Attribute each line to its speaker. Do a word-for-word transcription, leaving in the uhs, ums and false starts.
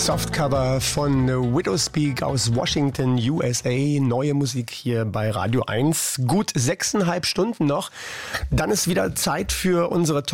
Speaker 1: Softcover von Widowspeak aus Washington, U S A. Neue Musik hier bei Radio eins. Gut sechseinhalb Stunden noch. Dann ist wieder Zeit für unsere